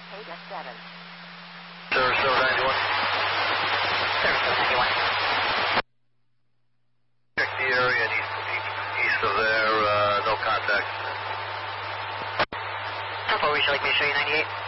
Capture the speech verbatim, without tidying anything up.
Pega seven. Sarasota ninety-one. Sarasota ninety-one. Check the area and east, east, east of there, uh, no contact. How far would you like me to show you ninety-eight?